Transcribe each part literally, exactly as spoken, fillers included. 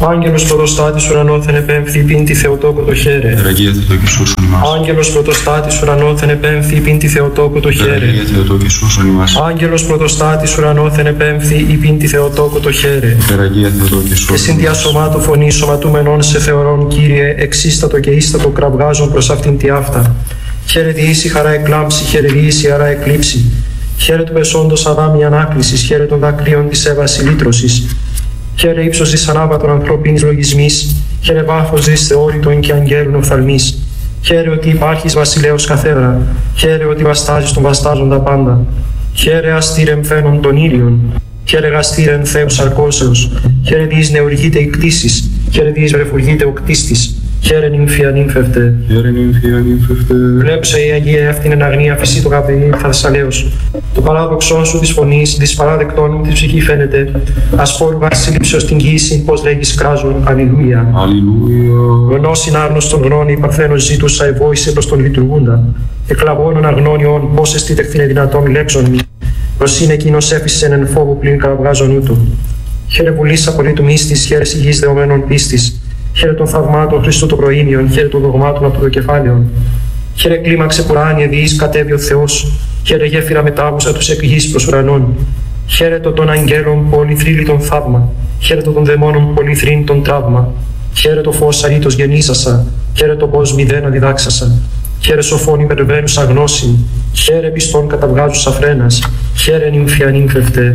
Άγγελος πρωτοστάτης ουρανόθεν επέμφθη πίν τη Θεοτόκο το χέρε. Υπεραγία Θεοτόκη σούσον ημάς. Άγγελος πρωτοστάτης ουρανόθεν επέμφθη πίν τη Θεοτόκο το χέρε. Υπεραγία Θεοτόκη σούσον ημάς. Άγγελος πρωτοστάτης ουρανόθεν επέμφθη πίν τη Θεοτόκο το χέρε. Υπεραγία Θεοτόκη σούσον Και συν διασωμάτου φωνή σωματούμενων σε θεωρών, Κύριε, εξίστατο και ίστατο κραυγάζον προς αυτήν τη αυτά. Χαίρε τη ίση χαρά εκλάμψη, χαίρε τη ίση χαρά εκλείψη. Χαίρε του πεσόντος αδάμι ανάκλησης, χαίρε των δακρύων της έβαση λύτρωσης. Χαίρε ύψος της ανάβατων ανθρωπίνης λογισμής, χαίρε βάθος της θεώρητων και αγγέλων οφθαλμής. Χαίρε ότι υπάρχεις βασιλέως καθέδρα, χαίρε ότι βαστάζεις τον βαστάζοντα πάντα. Χαίρε αστήρεμ φαίνον των ήλιων, χαίρε γαστήρεμ Θεός αρκώσεως, χαίρε δις νεουργείται η κτήσης, χαίρε δις βρεφουργείται ο κτίστης. Χαίρε νυμφία νύμφευτε. Χαίρε νυμφία νύμφευτε. Βλέψε η Αγία αυτήν εν αγνία φυσί το καπηλήν Θασσαλέως. Το παράδοξόν σου της φωνής, της παράδεκτών μου της ψυχή φαίνεται. Ασφόρου βασίλειψεως την γύση, πως λέγεις κράζον. Αλληλούια. Αλληλούια. Γνώσιν άγνωστον γνώνη, παρθένος ζήτουσα ευόησε προς τον λειτουργούντα. Εκλαβώνων αγνώνιον, πως εστίτεχθήνε δυνατόν λέξον μη. Προς είναι εκείνος έφυσεν εν φόβου πλην καραβγάζον ούτου. Χαίρε βουλής απολύτου μύστης, χαίρε υγιής δεωμένων πίστης. Χαίρε των θαυμάτων Χριστού το προήμιον, χαίρε των δογμάτων από το κεφάλαιον. Χαίρε κλίμαξε πουράνιε διείς κατέβει ο Θεός, χαίρε γέφυρα μετάβουσα τους εκ γης προς ουρανών. Χαίρε το των αγγέλων πολυθρύλιτον θαύμα, χαίρε το των δαιμόνων πολυθρύντον τραύμα. Χαίρε το φως αρήτως γεννήσασα, χαίρε το πως μηδένα διδάξασα. Χαίρε σοφών υπερβαίνουσα γνώση, χαίρε πιστών καταβγάζουσα φρένας, χαίρε νυμφία νύμφευτε.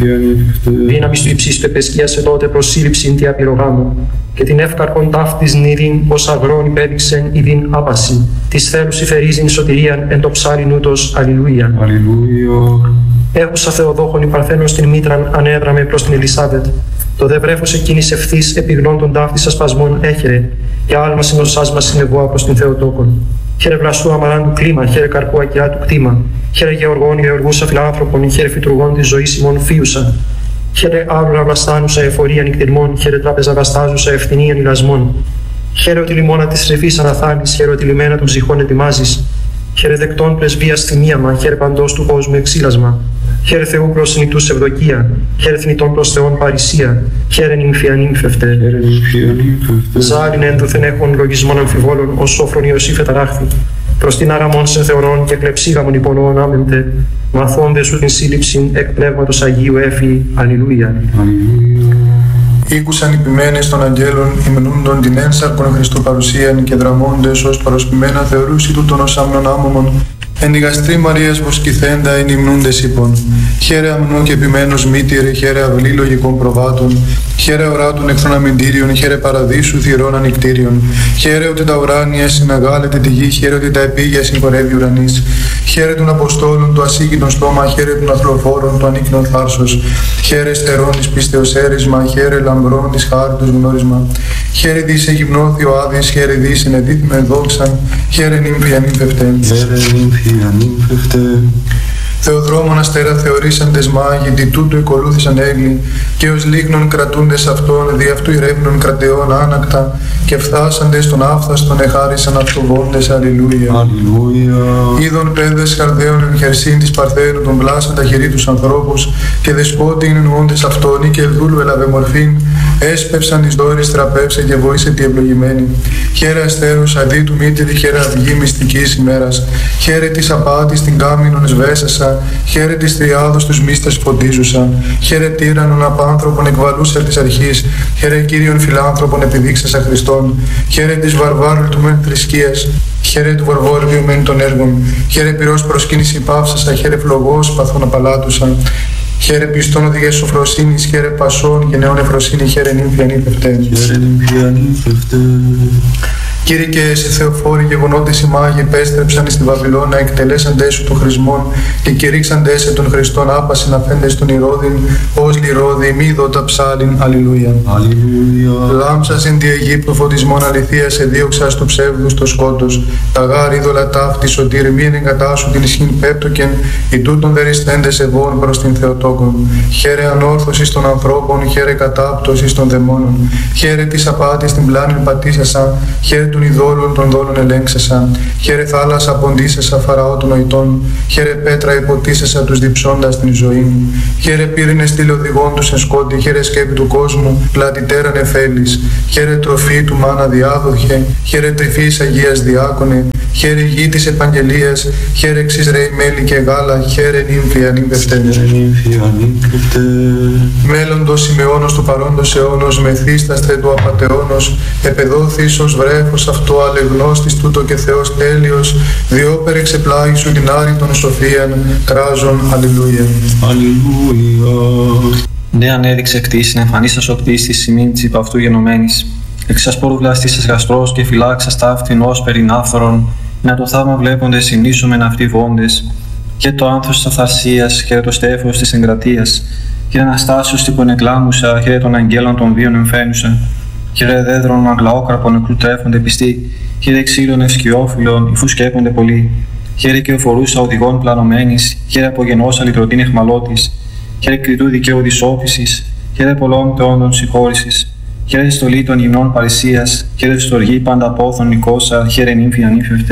Δύναμις του υψής πεπεσκίασε τότε προσύλληψην τη απειρογάμου, και την εύκαρπον ταύτης νηδίν ως αγρόν υπέδειξεν ειδίν άπαση, της θέλους υφερίζειν σωτηρίαν εν το ψάλιν ούτως. Αλληλούια. Αλληλούια. Έχουσα Θεοδόχων η Παρθένος την μήτραν ανέδραμε προς την Ελισάβετ. Το δε βρέφος εκείνης ευθύς επιγνών των ταύτης ασπασμών έχερε, και άλμα συνοσάς μας συνεβόα προς την Θεοτόκον. Χαίρε βλαστού αμαράντου κλίμα, χαίρε καρπού ακιά του κτήμα. Χαίρε γεωργών γεωργούσα φιλάνθρωπων, χαίρε φυτουργών της ζωής ημών φίουσα. Χαίρε άβλουρα βλαστάνουσα εφορία νυκτηρμών, χαίρε τράπεζα βαστάζουσα ευθυνίαν ηλασμών. Χαίρε ότι λιμόνα της ρεφής αναθάνεις, χαίρε ότι λιμένα των ψυχών ετοιμάζεις. Χαίρε δεκτών πρεσβείας θυμίαμα, χαίρε παντός του κόσμου εξήλασμα. Χαίρε Θεού προς νητούς ευδοκία, χαίρε θνητών προς Θεόν παρησία, χαίρε νυμφία νύμφευτε. Ζάλιν ένδοθεν έχων λογισμών αμφιβόλων, ως σόφρον Ιωσήφ εταράχθη. Προς την άραμον σε θεωρών και κλεψίγαμον υπονοών άμεμπτε, μαθώνde σου την σύλληψην εκ πνεύματος Αγίου έφη. Αλληλούια. Ήκουσαν οι ποιμένες των αγγέλων, υμνούντον την ένσαρκον Χριστού παρουσίαν και δραμώντες ως παροσπημένα θεωρούσι τούτον ως άμνον άμωμον. Εν η γαστρή Μαρίας βοσκηθέντα εν υμνούντες είπων. Χαίρε αμνού και επιμένος μήτηρε, χαίρε αυλή λογικών προβάτων. Χαίρε οράτων εχθρών αμυντήριων, χαίρε παραδείσου θυρών ανικτήριων. Χαίρε ότι τα ουράνια συναγάλεται τη γη, χαίρε ότι τα επίγεια συγχωρεύει ουρανής. Χαίρε των Αποστόλων του ασύγκητον στόμα, χαίρε των αθλοφόρων του ανίκνων θάρσος. Χαίρε στερών της πίστεως έρισμα, χαίρε λαμπρών της χάριτος γνώρισμα. Χαίρε δις εγυμνώθη ο Άδης, χαίρε δις ενεδίθμεν δόξαν, χαίρε νύμφια νύμφευτε. Θεοδρόμων αστέρα θεωρήσαντες μάγοι, δι' τούτου εκολούθησαν έγκλη, και ως λίγνων κρατούντες αυτών, δι' αυτού ηρεύνων κρατεών άνακτα, και φθάσαντες των άφθαστον εχάρισαν αυτοβόντες. Αλληλούια. Αλληλούια. Είδων πέδες χαρδαίων εν χερσίν της Παρθένου των πλάσαν τα χειρή τους ανθρώπους, και δεσπότην εννοώντες αυτόν, ή και δούλου έλαβε μορφήν, έσπευσαν εις δόρης τραπεύσε και βοήσε τη ευλογημένη. Χαίρε αστέρους αδί του μήτηρη, χαίρε αυγή μυστικής ημέρας. Χαίρε της απάτης την κάμινον σβέσασα, χαίρε της τριάδος τους μύστες φωτίζουσα. Χαίρε τύραννον απάνθρωπον εκβαλούσα της αρχής, χαίρε Κύριον φιλάνθρωπον επιδείξασα Χριστόν. Χαίρε της βαρβάρου του μεν θρησκείας, χαίρε του βαρβόριου μεν των έργων. Χαίρε πυρός προσκύνηση πάυσασα, χαίρε φλογός παθών απαλάτουσα. Χαίρε πιστών οδηγές σοφροσύνης, χαίρε πασών και νεών εφροσύνη, χαίρε νύμφια νύμφευτε. Χαίρε νύμφια νύμφευτε. Κύριε και εσύ Θεοφόροι γεγονότες οι μάγοι επέστρεψαν εις τη Βαβυλώνα, εκτελέσαντες σου των χρησμών και κηρύξαντες σε των Χριστών άπασιν αφέντες των Ηρώδην, ως λιρώδη μη δότα ψάλιν. Αλληλούια. Αλληλούια. Λάμψας εν τη Αιγύπτου φωτισμόν αληθείας εδίωξας του ψεύδους το σκότος. Τα γάρ είδωλα ταύτη σωτήρ μη εγκατάσου την ισχύν πέπτοκεν, οι τούτων δεριστέντες ευών προς την Θεοτόκον. Χαίρε ανόρθωσης των ανθρώπων, χαίρε κατάπτωσης των δαιμόνων. Χαίρε της απάτης την πλάνην πατήσασα, χαίρε του των ειδόλων των δόλων ελέγξεσα. Χαίρε θάλασσα ποντίσεσα φαραώ των νοητών. Χαίρε πέτρα υποτίσεσα τους διψώντας την ζωή μου. Χαίρε πύρινες τηλεοδηγών τους εν σκόντι. Χαίρε σκέπη του κόσμου, πλατητέραν εφέλης. Χαίρε τροφή του μάνα διάδοχε. Χαίρε τρυφής Αγίας διάκονε. Χαίρε γη της επαγγελίας. Χαίρε εξής ρέι μέλι και γάλα. Χαίρε νύμφη ανήμπευτε. Μέλλοντος Σιμεώνος του παρόντος αιώνος, μεθύσταστρε του απατεώνος, επεδόθης ως βρέφος αυτό αλεγνώστης τούτο και Θεός τέλειος, διόπερ εξεπλάγει σου την άρρητον σοφίαν, κράζον, αλληλούια. Αλληλούια. Ναι, ανέδειξε κτήσιν, εμφανίστας ο κτίστης σημείν της υπ' αυτού γενομένης. Εξασπόρου βλαστήσας γαστρός και φυλάξας ταύτην ως περινάφθορον, να το θαύμα βλέποντες συνήσομεν αυτοί βόντες, και το άνθος της αυθαρσίας, χαίρε το στέφος της εγκρατείας, χαίρε Αναστάσεως τύπον εκλάμουσα, χαίρε των αγγέλων των βίων εμφαίνουσα, χαίρε δέδρων αγλαόκραπων νεκρού τρέφονται πιστοί, χαίρε ξύλων ευσκιόφυλλων, υφού σκέπονται πολλοί, χαίρε και οφορούσα οδηγών πλανωμένης, χαίρε απογενώσα λυτρωτήν εχμαλώτης, χαίρε κριτού δικαίου δυσόφησης, χαίρε πολλών θεόντων συγχώρησης, χαίρε στολή των γυμνών παρησίας, χαίρε στοργή πάντα πόθων νικόσα, χαίρε νύμφη ανήφευτε.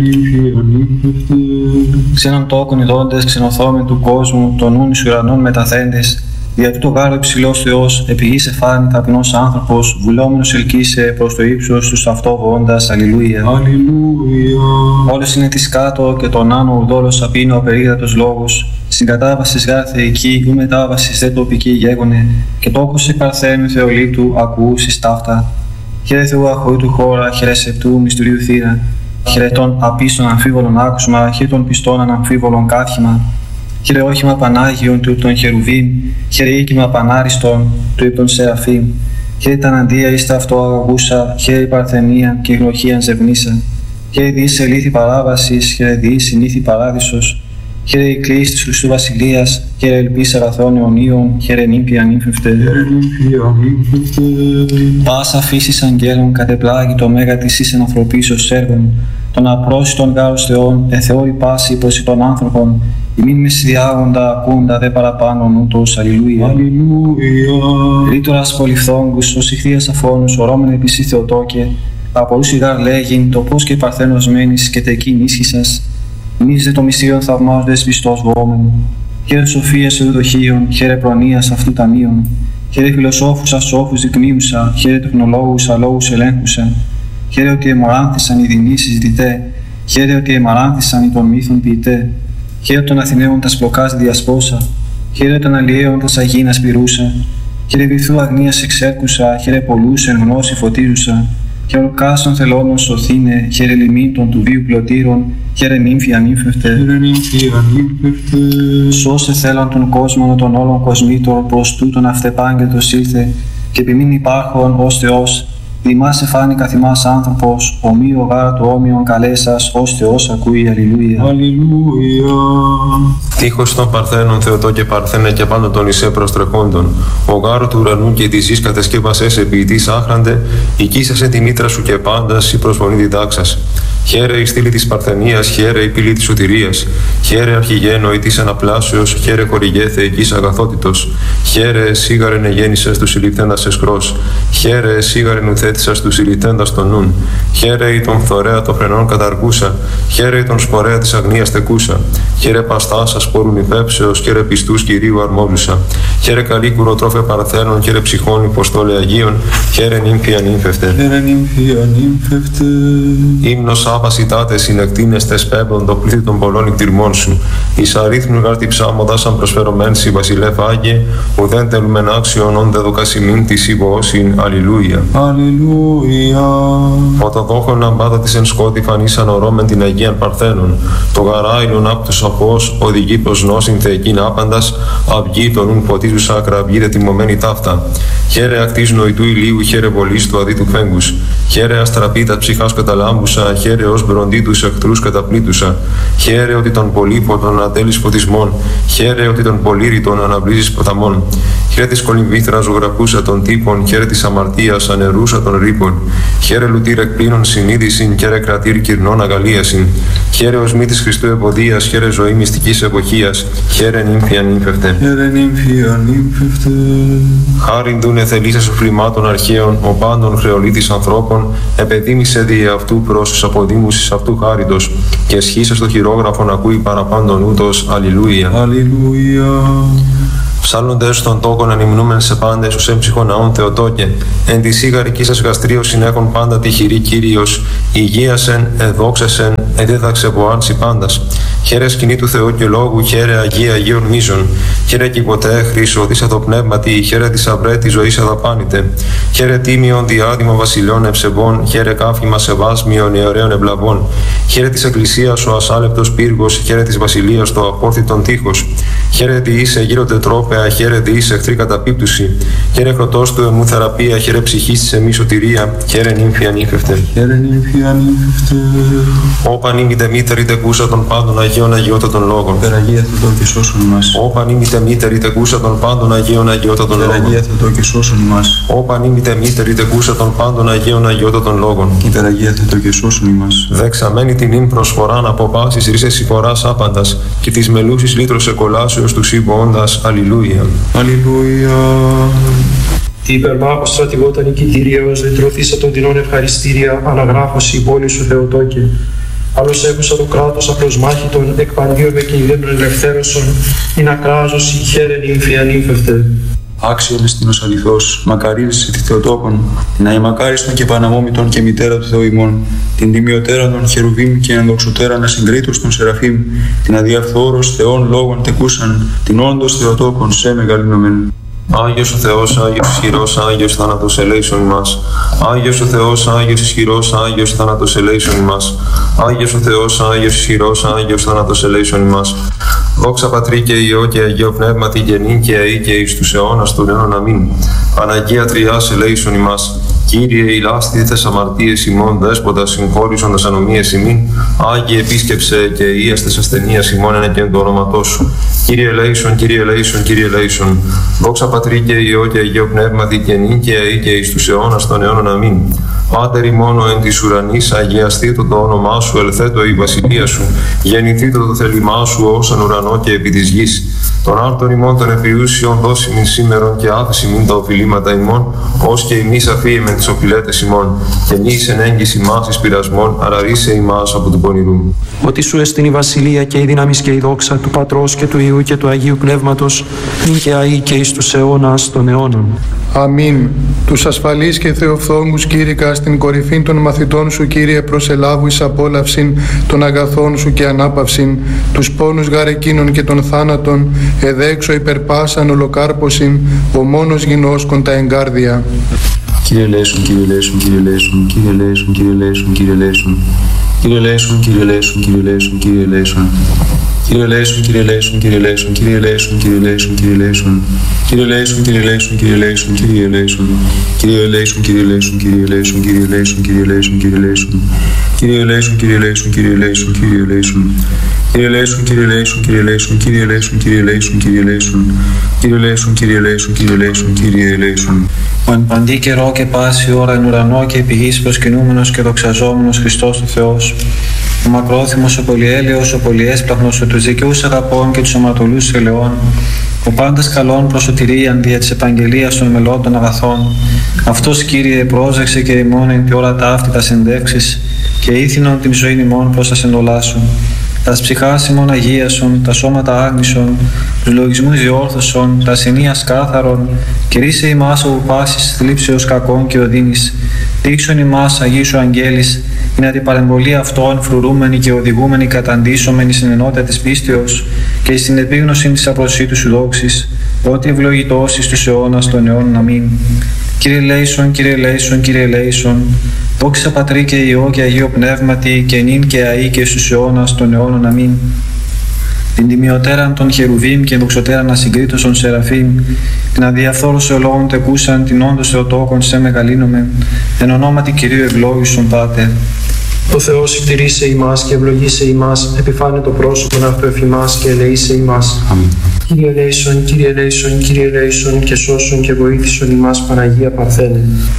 Ξένων τόκων ειδώντες, ξενοθόμεν του κόσμου, των νουν εις ουρανών μεταθέντες, δια τούτο γάρο υψηλός Θεός, επί γης εφάνη ταπεινός άνθρωπος, βουλόμενος ελκύσε προς το ύψος τους αυτό βοώντας, αλληλούια. Όλος είναι της κάτω και τον άνω ουδόλος απίνω απερίγρατος λόγος, συγκατάβασης γάρ θεϊκή, ου μετάβασης δε τοπική γέγονε, και τόκος σε παρθένου θεολήπτου ακουούσης ταύτα. Χαίρε Θεού αχωρού του χώρα, χαίρε σεπτού μυστηρίου θύρα, χαίρε των απίστων αμφίβολων άκουσμα, χαίρε των πιστών αναμφίβολων κάθημα. Χαίρε όχημα Πανάγιον του των Χερουβίμ, χαίρε οίκημα Πανάριστον του υπ' των Σεραφείμ, χαίρε τα αναντία εις τα αυτό αγαγούσα, χαίρε η παρθενία και η γνωχίαν ζευνήσα, χαίρε διείς σε λύθη παράβασης, χαίρε διείς συνήθη παράδεισος, χαίρε η κλίση της Χριστού Βασιλείας, χαίρε ελπίς αγαθών αιωνίων, χαίρε νύμφη ανήφευτε. Πάσα φύσης αγγέλων κατεπλάγει το μέγα της εις ανθρωπίσεως έργων, των απρόσιτων γάρους Θεών, εθεώρη πάση προς των άνθρωπων, ημίν μεσδιάγοντα ακούντα δε παραπάνω νούτος, αλληλούια. Ρήτορας πολυφθόγκους, ως ηχθείας αφώνους, ορώμεν επισή Θεοτόκε, απορούς ηγάρ λέγειν, το πώς και παρθένος μένεις και τεκείν ίσχυσας, εμείς δε το μυστήριον θαυμάζοντες πιστός βόμεν. Χαίρε σοφίας ευδοχίων, χαίρε προνοίας αυτού ταμείων, χαίρε φιλοσόφους ασόφους δεικνύουσα, χαίρε τεχνολόγους αλόγους ελέγχουσα, χαίρε ότι εμαράνθησαν οι δεινοί συζητητέ, χαίρε ότι εμαράνθησαν οι των μύθων ποιητέ, χαίρε των Αθηναίων τας πλοκάς διασπόσα, χαίρε των αλλιέων τας αγίνας πυρούσα, χαίρε βυθού αγνίας εξέρκουσα, χαίρε πολλούς εν γνώση φωτίζουσα, χαίρε ολκάστων θελώνων σωθήνε, χαίρε λιμήν των του βίου πλωτήρων, χαίρε νύμφη ανήφευτε. Σώσε θέλαν τον κόσμο των όλων κοσμήτων, προς τούτον αυτεπάγγελτος ήλθε, και επιμήν υπάρχον ως Θεός, δημάς εφάνει καθημάς άνθρωπος, ομοίο γάρα του όμοιον καλέσας, ως Θεός ακούει, αλληλούια. Αλληλούια. Τείχος των Παρθένων Θεοτό και Παρθένε και πάντα των Ισέ προστρεχόντων. Ο γάρο του ουρανού και της γης κατεσκεύασες επιητής άχραντε, οικίσασε τη μήτρα σου και πάντας η προσφωνή διδάξας. Χαίρε η στήλη της Παρθενίας, χαίρε η πύλη της σωτηρίας, χαίρε αρχηγένο η της αναπλάσεως, χαίρε χορηγέ θεϊκής αγαθότητος, χαίρε σίγαρεν εγέννησες του συλληφθέντας εσχρός, χαίρε σίγαρεν ουθέτησας του συλληφθέντας των νουν, χαίρε η τον φθορέα των φρενών καταργούσα, χαίρε η τον σπορέα της αγνίας τεκούσα, χαίρε παστάσα σπόρουν υφέψεως, χαίρε πιστούς Κυρίου αρμόζουσα, χαίρε καλή κουροτρόφε Παρθένων, χαίρε ψυχών υποστόλε Αγίων, χαίρε νύμφη ανήφευτε. Ύμνος άπασιτάτε συνεκτίνεστες πέμπτον το πλήθη των πολλών εκτιρμών σου. Εις αρίθμου γάρτη ψάμοντα σαν προσφερωμέν σι βασιλεύ Άγιε, ουδέν τελουμεν άξιον όντε δοκασιμήν της υπόωσιν. Αλληλούια. Αλληλούια. Οταδόχον αμπάτα της εν σκότη φανήσαν ορώμεν την Αγίαν Παρθένων. Το γαράιλον απ' τους αφός οδηγεί προς νόσιν θεϊκήν άπαντας, αυγή τον ουν ποτίζους άκρα αυγή δε τιμωμένη ταύτα. Χαίρε ακτής νοητού ηλίου, χαίρε βολής του αδίτου φέγγους. Χαίρε αστραπίτα ψυχάς καταλάμπουσα, χαίρε ως μπροντί τους εχθρούς καταπλήτουσα. Χαίρε ότι τον πολύποτον ανατέλεις φωτισμών, χαίρε ότι τον πολύρητον αναβλύζεις ποταμών. Χαίρε της κολυμβήθρα ζωγραφούσα των τύπων, χαίρε της αμαρτίας ανερούσα των ρήπων. Χαίρε λουτήρ εκπλήνων συνείδησιν, χαίρε κρατήρ κυρνών αγαλίασιν. Χαίρε ως μη της Χριστού εμποδίας, χαίρε ζωή μυστικής εποχίας, χαίρε νύμφη ανήφευτε. Χαίρε νύμφη ανήφευτε. Χάριν δούνε θελήσες φρυμάτων αρχαίων, ο πάντων χρεολίτης ανθρώπων. Θεοτόκον, επεδίμησε δι' αυτού προς τους αποδήμουσης αυτού χάριτος, και σχίσε στο χειρόγραφον ακούει παραπάντων ούτως. Αλληλούια. Αλληλούια. Ψάλλοντες των τόκων ανυμνούμεν σε πάντες ους έμψυχον ναών Θεοτόκε, εν τη σιγαρική σας γαστρίο συνέχον πάντα τυχηρή Κύριος, υγείασεν, εδόξασεν, εδίδαξε ποάνση πάντας. Χαίρε σκηνή του Θεού και λόγου, χαίρε Αγία Αγίων μίζων, χαίρε κι ποτέ χρήσο δίσα το πνεύματι, χαίρε της αυρέ τη ζωής αδαπάνητε, χαίρε τίμιον διάδημα βασιλιών ευσεβών, χαίρε κάφημα σεβάσμιον αιωραίων ευλαβών, χαίρε της εκκλησίας ο ασάλεπτος πύργος, χαίρε της βασιλείας το απόρθητον τείχος, χαίρε τι είσαι γύρω τετρόπαια, χαίρε τι είσαι εχθρή καταπίπτουση, χαίρε χρωτός του εμού θεραπεία, χαίρε ψυχής της εμεί σωτηρία, χαίρε νύμφη ανήφευτε. Χαίρε νύμφη ανήφευτε. Όπαν ήμητε μήτερη τεκούσα των πάντων Αγίων Αγιώτατων λόγων. Περαγία Θεοτό και σώσον μας. Όπαν ήμητε μήτερη τεκούσα των πάντων Αγίων Αγιώτατων λόγων. Περαγία Θεοτό και σώσον μας. Όπαν ήμητε μήτερη τεκούσα των πάντων Αγίων Αγιώτατων λόγων. Περαγία Θεοτό και σώσον μας. Δεξαμένη την ύν προσφοράν από πάσης ρίσες συγχωράς άπαντας και της μελούσης λύτρος εκολάσεως του σύμποντας. Αλληλούια. Αλληλούια. Τι υπερμάχος στρατηγόταν νικητήριος, δεν τρωθήσα των τεινών ευχαριστήρια, αναγράφωση η πόλη σου Θεοτόκε. Άλλος έχουσα το κράτος απλώς μάχητον, εκ παντίων με κινδύνων ελευθέρωσον, ειν ακράζωση χαίρε νύμφη ανήφευτε. Άξιον εστίνος αληθώς, μακαρίζεσαι τη Θεοτόκον, την αημακάριστον και παναμόμητον και μητέρα του Θεού ημών, την τιμιωτέραν των χερουβίμ και ενδοξωτέραν ασυγκρίτως των σεραφείμ, την αδιαφθόρος Θεών λόγων τεκούσαν, την όντως Θεοτόκον σε μεγαλύνομεν. Άγιος ο Θεός, Άγιος ισχυρός, Άγιος θάνατος ελέησον ημάς. Άγιος ο Θεός, Άγιος ισχυρός, Άγιος θάνατος ελέησον ημάς. Άγιος ο Θεός, Άγιος ισχυρός, Άγιος θάνατος ελέησον ημάς. Δόξα Πατρί και Υιό και Αγίο Πνεύματι και νυν και αεί και εις τους αιώνας των αιώνων αμήν. Παναγία Τριάς ελέησον ημάς. Κύριε ηλάστηθες αμαρτίες ημών, δέσποτα συγχώρησον τας ανομίες ημίν. Άγιε επίσκεψε και ίαστες ασθενείας ημών εν και το όνοματό σου. Κύριε ελέησον, Κύριε ελέησον, Κύριε ελέησον. Δόξα Πατρί και Υιό και Αγίο Πνεύματι και νυν και αεί και εις τους αιώνας των αιώνων αμήν. Πάτερ ημών εν της ουρανής, αγιαστήτω το όνομά σου, ελθέτω η βασιλεία σου. Γεννηθήτω το θέλημά σου όσον ουρανό και επί της γης. Τον άρτον ημών των επιούσιων δώσιμην σήμερον και άφηση μην τα οφειλήματα ημών, ως και ημείς αφίεμεν τις οφειλέτες ημών. Και μη εις εν έγκυς ημάς εις πειρασμών, αραρίσε ημάς από του πονηρού. Ότι σου εστιν η βασιλεία και η δύναμις και η δόξα του Πατρός και του Υιού και του Αγίου Πνεύματος, νυν και αεί και εις τους αιώνας των αιώνων. Αμήν. Τους ασφαλείς και θεοφθόνους κήρυκα στην κορυφή των μαθητών σου, Κύριε, προσελάβου εις απόλαυσιν των αγαθών σου και ανάπαυσιν, τους πόνους γαρεκίνων και των θάνατων, εδέξω υπερπάσαν ολοκάρπωσιν, ο μόνος γινώσκον τα εγκάρδια. Κύριε ελέησον, Κύριε ελέησον, Κύριε ελέησον, Κύριε ελέησον, Κύριε ελέησον, Κύριε ελέησον. Κύριε ελέησον, Κύριε ελέησον, Κύριε ελέησον, Κύριε ελέησον. Κύριε ελέησον, Κύριε ελέησον, Κύριε ελέησον, Κύριε ελέησον, Κύριε ελέησον, Κύριε ελέησον. Κύριε ελέησον, Κύριε ελέησον, Κύριε ελέησον, Κύριε ελέησον. Κύριε ελέησον, Κύριε ελέησον, Κύριε ελέησον, Κύριε ελέησον, Κύριε ελέησον, Κύριε ελέησον. Κύριε ελέησον, Κύριε ελέησον, Κύριε ελέησον, Κύριε ελέησον. Κύριε ελέησον, Κύριε ελέησον, Κύριε ελέησον, Κύριε ελέησον, Κύριε ελέησον, Κύριε ελέησον. Κύριε ελέησον, Κύριε ελέησον, Κύριε ελέησον, Κύριε ελέησον. Ο εν παντή καιρό και πάση ώρα εν ουρανό και επί γης προσκυνούμενος και δοξαζόμενος Χριστός ο Θεός, ο μακρόθυμος, ο πολυέλεος, ο πολυέσπλαχνος, ο τους δικαιούς αγαπών και τους οματολούς ελαιών, ο πάντας καλών προς σωτηρίαν δια της επαγγελίας των μελών των αγαθών, αυτός, Κύριε, πρόσεξε και ημών εν τη ώρα ταύτη τα συνδέξεις και ήθινον την ζωή ημών προς τα σεντολάσουν. Τας ψυχάς ημών αγίασον, τα σώματα άγνησον, τους λογισμούς διόρθωσον, τα συνείας κάθαρον, και ρίσε ημάς από πάσης θλίψεως κακών και οδύνης. Δείξον ημάς Αγίου Αγγέλης, είναι την παρεμβολή αυτών φρουρούμενοι και οδηγούμενοι καταντήσωμενοι στην ενότητα της πίστεως και στην επίγνωση της απροσίτου σου δόξης, ότι ευλογητός εις τους αιώνας των αιώνων. Αμήν. Κύριε ελέησον, Κύριε ελέησον, Κύριε ελέησον. Δόξα Πατρί και Υιό και Αγίο Πνεύματι και νυν και αεί και στους αιώνας των αιώνων. Αμήν. Την τιμιωτέραν των χερουβίμ και δοξωτέραν ασυγκρίτως των σεραφείμ, την αδιαφθόρωση ολόγων τεκούσαν, την όντως Θεοτόκον σε μεγαλύνομεν, εν ονόματι Κυρίου ευλόγησον Πάτερ. Ο Θεός ευτηρήσε ημάς και ευλογήσε ημάς, επιφάνε το πρόσωπον αυτού εφημάς και ελεήσε ημάς. Αμήν. Κύριε ελέησον, Κύριε ελέησον, Κύριε ελέησον και σώσον και βοήθησον ημάς, Παναγία Παρθένε.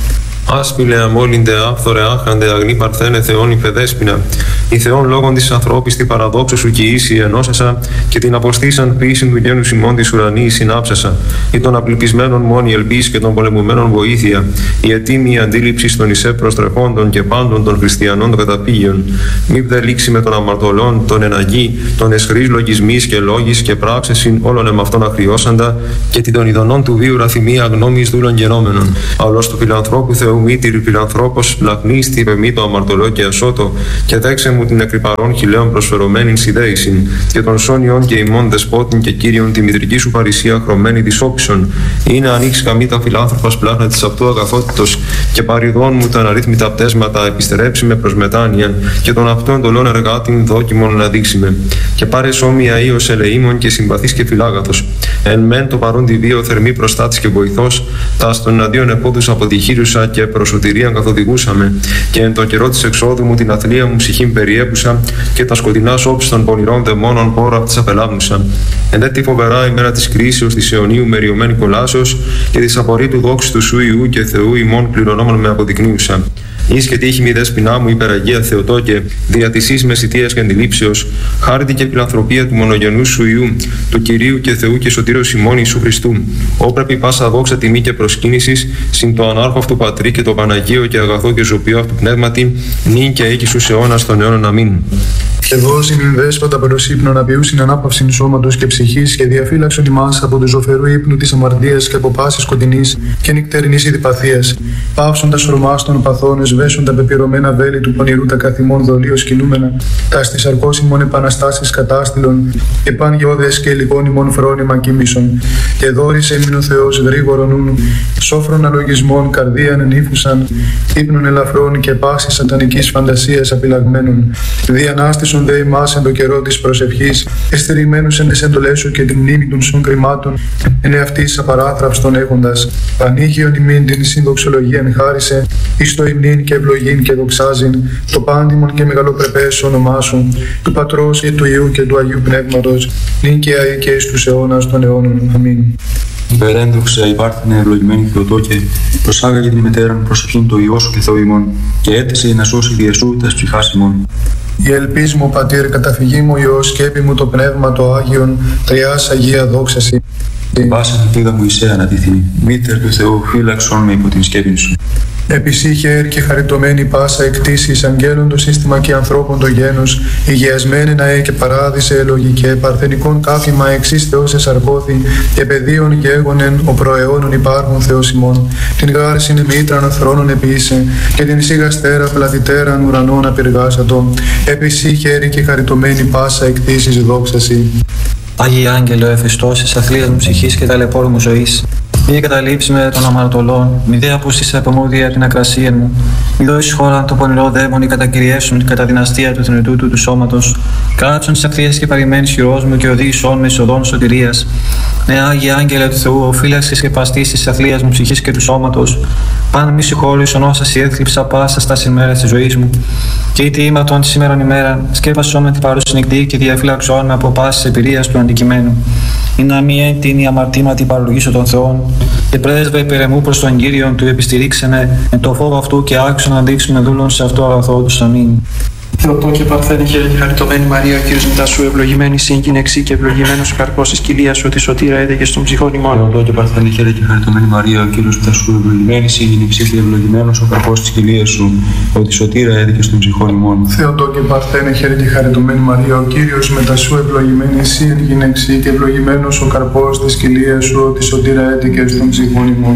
Άσπηλε αμόλυντε, άφθορε, άχραντε, αγνή παρθένε, Θεόν υπεδέσποινα. Η Θεόν λόγων της ανθρώπης τη παραδόξου σου και ίση ενώσασα και την αποστήσαν ποιήσιν του γένους ημών της ουρανής συνάψασα. Ή των απληπισμένων μόνη ελπίς και των πολεμουμένων βοήθεια. Η ετοίμη αντίληψη των εισέ προστρεχόντων και πάντων των χριστιανών των καταπήγειων. Μη δε λήξει με των αμαρτωλών, των εναγή, των εσχρής λογισμής και λόγης και πράξεσιν όλων εμαυτών αχριώσαντα και την των ειδονών του βίου ραθυμία γνώμης δούλων γενόμενων. Αλλός του φιλανθρώπου Θεού μήτηρη φιλανθρώπος λαχνίστη υπεμή το αμαρτωλό και ασώτο και δέξε μου την εκρυπαρών χιλέων προσφερωμένην συνδέησιν και των σόνιων και ημών δεσπότην και κύριων τη μητρική σου παρησία χρωμένη της όψων. Είναι ανοίξει καμή τα φιλάνθρωπας πλάχνα της αυτού αγαθότητος και παριδών μου τα αναρρύθμιτα πτέσματα επιστερέψει με προς μετάνοια και των αυτών εντολών εργάτην δόκιμον να δείξει με. Και πάρε όμοια ίος ελεήμων και συμπαθής και φιλάγαθος. Εν μεν το παρόν τη βίο θερμή προστάτης και βοηθός, τα στον αντίον επόδους αποτυχήρουσα και προσωτηρίαν καθοδηγούσαμε, και εν το καιρό της εξόδου μου την αθλία μου ψυχήν περιέπουσα, και τα σκοτεινά όψη των πονηρών δαιμόνων πόρο αυτής απελάβνουσα. Εν δε τη φοβερά ημέρα της κρίσεως της αιωνίου μεριωμένη κολάσεως και της απορρίτου δόξης του σου Ιού και Θεού ημών κληρονόμων με αποδεικνύουσα. Εις και τύχη μη δέσποινά μου υπεραγία Θεοτόκε, δια της εις μεσητείας και αντιλήψεως, χάρητη και φιλανθρωπία του μονογενού σου Ιού, του Κυρίου και Θεού και Σωτήρος ημών Ιησού Χριστού. Όπρεπη πάσα δόξα τιμή και προσκύνησης, συν το ανάρχο αυτού Πατρί και το Παναγίο και αγαθό και ζωπιό αυτού πνεύματι, νυν και εκεί στους αιώνας των αιώνων. Αμήν. Και δώσει την δέσποτα προς ύπνον απειούσιν ανάπαυσιν σώματος και ψυχής και διαφύλαξον ημάς από του ζωφερού ύπνου της αμαρτίας και από πάσης σκοτεινής και νυκτερινής ειδηπαθίας. Πάυσον τα σρωμάς των παθών, εσβέσον τα πεπειρωμένα βέλη του πονηρού τα καθημών δολίως κινούμενα, τα στις αρκώσιμων επαναστάσεις κατάστηλων και παν γεώδες και υλικών ημών φρόνημα κοίμησον. Και δόρισε ημιν ο Θεός γρήγορον νου, σόφρον αλογισμών καρδίαν ενήφουσαν, ύπνων ελαφρών και πάσης σατανικής φαντασίας απειλαγμένων. Διανάστησον δε ημάς εν το καιρό της προσευχής, εστηριγμένους εν τις εντολές σου και την μνήμη των σων κρυμάτων, εν εαυτής απαράθραυστον έχοντας. Πανήγιον ημίν την συνδοξολογίαν χάρισε, εις το υμνήν και ευλογήν και δοξάζειν, το πάντιμον και μεγαλοπρεπές όνομά σου, του Πατρός και του Υιού και του Αγίου Πνεύματος, νυν και αεί και εις τους αιώνας των αιώνων. Αμήν. Υπερέντρουξε υπάρχονε ευλογημένη Θεοτόκε, προσάγαγε την μετέραν προσευχήν το Υιό σου και Θεό ημών, και έτησε να σώσει διεσού τας ψυχάς ημών. Η ελπίς μου, Πατήρ, καταφυγή μου, Υιός, σκέπη μου το Πνεύμα το Άγιον, Τριάς Αγία δόξαση. Πάσα ελπίδα μου εισέ ανατίθινη, μήτερ του Θεού, φύλαξον με υπό την σκέπη σου. Επισύχε και χαριτωμένη πάσα εκτίσεις αγγέλων το σύστημα και ανθρώπων το γένος, υγειασμένη να και παράδεισε ελογικέ, παρθενικών κάφημα εξής Θεός εσαρκώθη, και παιδίων γέγονεν ο προαιώνων υπάρχουν Θεός ημών. Την γάρσιν μήτραν θρόνων επίησε, και την σιγαστέρα πλατητέραν ουρανών απειργάσατο. Επισύχε και χαριτωμένη πάσα εκτίσεις δόξαση. Άγιε Άγγελε, ο εφιστός αθλίας μου ψυχής και ταλαιπώρου μου ζωής, μη καταλήψει με των αμαρτωλών, μη δε απούστησε από μούδια την ακρασία μου, μη δώσει χώρα το πονηρό δαίμονι κατακυριέσουν κατά δυναστεία του θνητού του, του σώματος, κάτσον τις ακτίες και παρημένης χειρός μου και οδήγησόν με εισοδόν σωτηρίας. Ναι, Άγιε Άγγελε του Θεού, οφείλαξης και παστής της αθλίας μου ψυχής και του σώματος, πάν μη συγχώρησον όσα σι έθλιψα πάσα στα ημέρας της ζωής μου. Και είτε ήμαρτον τη σήμερον ημέρα, σκέπασον με την παρούση νυχτή και διαφύλαξον από πάσης εμπειρίας του αντικειμένου. Ή να μη έντυνη αμαρτήματι παρολογήσω των Θεών, και πρέσβε υπερεμού προς τον Κύριον του επιστηρίξενε εν το φόβο αυτού και άξιο να δείξουμε δούλων σε αυτό αγαθό του. Αμήν. Θεοτόκε παρθένε χαίρε και χαριτωμένη Μαρία, ο Κύριος μετά σου ευλογημένη σύγκυνεξή και ευλογημένος ο καρπός της κοιλίας σου, τη σωτήρα έδεγε στον ψυχών ημών. Θεοτόκε παρθένε χαίρε και χαριτωμένη Μαρία, ο Κύριος μετά σου ευλογημένη σύγκυνεξή και ευλογημένος ο καρπός της κοιλίας σου, ότι σωτήρα έδεγε στον ψυχών ημών. Θεοτόκε παρθένε χαίρε και χαριτωμένη Μαρία, ο Κύριος μετά σου ευλογημένη σύγκυνεξή και ευλογημένος ο καρπός της κοιλίας σου, ότι σωτήρα έδεγε στον ψυχών ημών.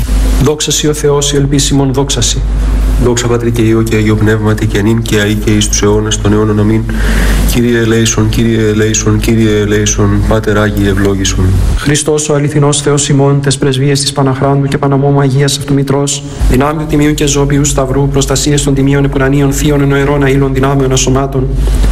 Δόξασι ο Θεός, η ελπίσιμον δόξασι. Δόξα Πατρί και Υιό και Αγίο Πνεύματι και νυν και αεί και εις τους αιώνας των αιώνων. Αμήν. Κύριε ελέησον, Κύριε ελέησον, Κύριε ελέησον, Πάτερ Άγιε ευλόγησον. Χριστός ο αληθινός Θεός ημών, τες πρεσβείες της Παναχράντου και Παναμόμου Αγίας αυτού Μητρός, δυνάμεων τιμίου και ζώπιου σταυρού, προστασίες των τιμίων επουρανίων θείων εννοερών αήλων δυνάμεων ασωμάτων, και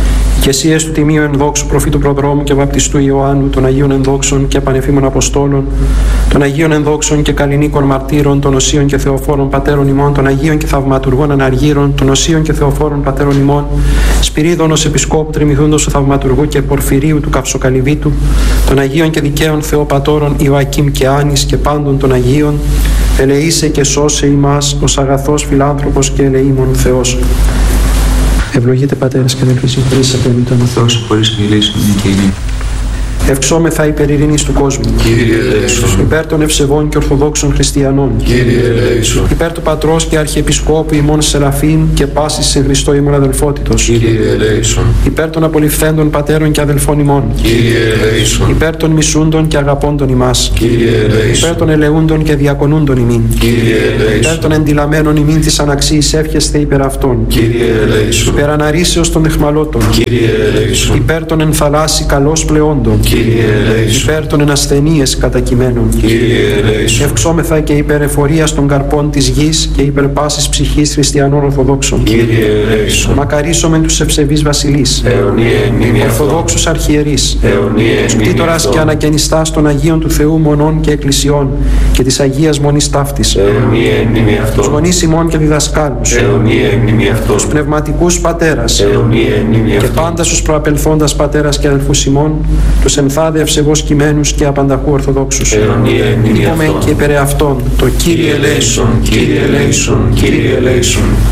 Και εσύ ες του τιμίου ενδόξου προφήτου προδρόμου και βαπτιστού Ιωάννου, των Αγίων ενδόξων και πανεφήμων Αποστόλων, των Αγίων ενδόξων και καλλινίκων μαρτύρων, των Οσίων και Θεοφόρων πατέρων ημών, των Αγίων και θαυματουργών αναργύρων, των Οσίων και Θεοφόρων πατέρων ημών, Σπυρίδωνος Επισκόπου Τριμηθούντος του Θαυματουργού και Πορφυρίου του Καυσοκαλυβίτου, των Αγίων και δικαίων Θεοπατώρων Ιωακήμ και Άνης και πάντων των Αγίων, ελεήσε και σώσε ημάς ως αγαθός φιλάνθρωπος και ελεήμων Θεός. Ευλογείτε πατέρες και αδελφοί, συγχωρείς απελούτων ο Θεός. Χωρίς μιλήσουν και είναι. Ευξόμεθα υπέρ ειρήνης του κόσμου. Κύριε ελέησον. Υπέρ των ευσεβών και ορθοδόξων χριστιανών. Κύριε ελέησον. Υπέρ του Πατρός και Αρχιεπισκόπου ημών Σεραφείμ και πάσης σε Χριστό ημών αδελφότητος. Κύριε ελέησον. Υπέρ των απολυφθέντων πατέρων και αδελφών ημών. Κύριε ελέησον. Υπέρ των μισούντων και αγαπώντων ημάς. Κύριε ελέησον. Υπέρ των ελεούντων και διακονούντων ημίν. Κύριε ελέησον. Υπέρ των εντυλαμένων ημίν της αναξίης εύχεστε υπέρ αυτών. Κύριε ελέησον. Υπέρ αναρρήσεως των εχμαλώτων. Κύριε ελέησον. Υπέρ των ενθαλάσσι καλώς πλεόντων. Κύριε ελέησον. Υπέρ των ενασθενείες κατακειμένων. Κύριε ελέησον. Ευξόμεθα και υπέρ εφορίας των καρπών της γης και υπέρ πάσης ψυχής χριστιανών Ορθοδόξων. Κύριε ελέησον. Μακαρίσομεν τους ευσεβείς βασιλείς. Αιωνία μνήμη αυτών. Ορθοδόξους αρχιερείς. Αιωνία μνήμη Κτήτορας και ανακαινιστάς των Αγίων του Θεού μονών και εκκλησιών και της Αγίας Μονής Ταύτης. Αιωνία μνήμη Τους αυτών. γονείς ημών και διδασκάλους. Αιωνία μνήμη αυτών. Τους πνευματικούς πατέρας. Αιωνία μνήμη Και αυτών. πάντα στους προαπελθόντας πατέρας και αδελφούς ημών, τους ενθάδε ευσεβώς κειμένους και απανταχού Ορθοδόξους. Αιωνία μνήμη Είπαμε αυτών. και υπέρ αυτών το Κύριε ελέησον, Κύριε ελέησον. Κύριε ελέησον.